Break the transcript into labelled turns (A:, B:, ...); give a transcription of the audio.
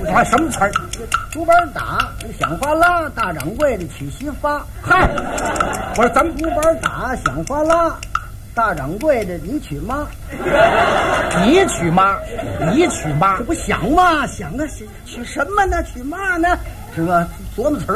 A: 还什么词儿？
B: 竹板打响哗啦，大掌柜的娶媳妇。
A: 嗨，我说咱们
B: 竹板打响哗啦，大掌柜的你娶妈。
A: 你娶妈，你娶妈
B: 这，不想吗？想啊，娶什么呢？娶嘛呢？是吧？琢磨词儿。